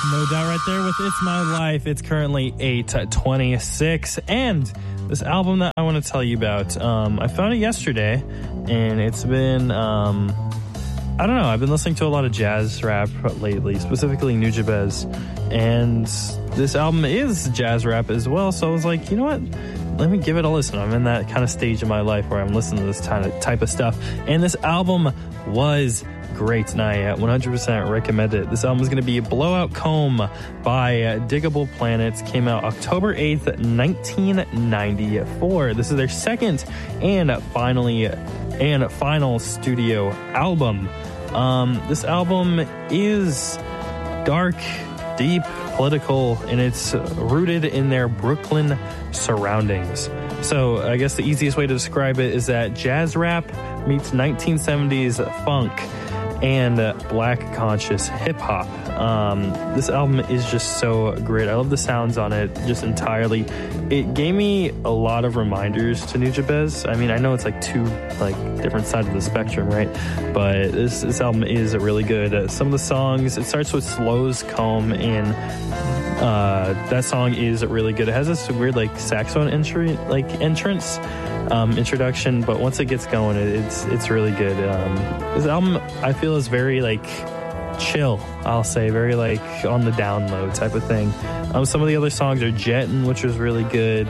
No doubt right there with It's My Life. It's currently 8:26. And this album that I want to tell you about, I found it yesterday, and it's been, I don't know, I've been listening to a lot of jazz rap lately, specifically Nujabes, and this album is jazz rap as well, so I was like, you know what? Let me give it a listen. I'm in that kind of stage in my life where I'm listening to this type of stuff, and this album was great, and I 100% recommend it. This album is going to be Blowout Comb by Diggable Planets. Came out October 8th, 1994. This is their second and final studio album. This album is dark, deep, political, and it's rooted in their Brooklyn surroundings. So I guess the easiest way to describe it is that jazz rap meets 1970s funk and black conscious hip hop. This album is just so great. I love the sounds on it just entirely. It gave me a lot of reminders to Nujabes. I mean, I know it's like two different sides of the spectrum, right? But this album is really good. Some of the songs, it starts with Slow's Comb, and that song is really good. It has this weird saxophone entrance. Introduction, but once it gets going, it's really good. This album, I feel, is very chill, I'll say, very on the down low type of thing. Some of the other songs are Jettin', which was really good,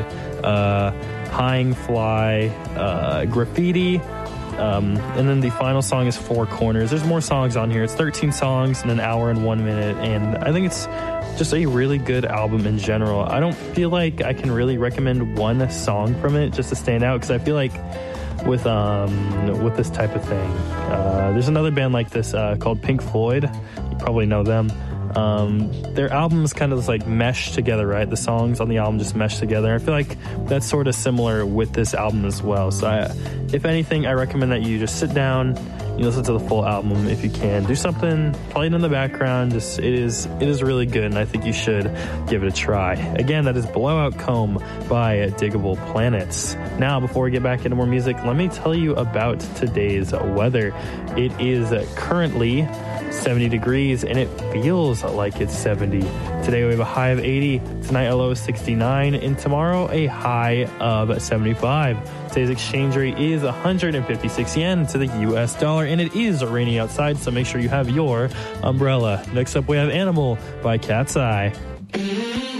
High Fly, Graffiti, and then the final song is Four Corners. There's more songs on here. It's 13 songs in an hour and 1 minute, and I think it's just a really good album in general. I don't feel like I can really recommend one song from it just to stand out, because I feel like with this type of thing, there's another band like this called Pink Floyd. You probably know them. Their albums kind of just mesh together, right? The songs on the album just mesh together. I feel like that's sort of similar with this album as well. So if anything, I recommend that you just sit down, you listen to the full album if you can. Do something, play it in the background. It is really good, and I think you should give it a try. Again, that is Blowout Comb by Diggable Planets. Now, before we get back into more music, let me tell you about today's weather. It is currently 70 degrees, and it feels like it's 70. Today we have a high of 80, tonight a low of 69, and tomorrow a high of 75. Today's exchange rate is 156 yen to the US dollar, and it is raining outside, so make sure you have your umbrella. Next up we have Animal by Cat's Eye.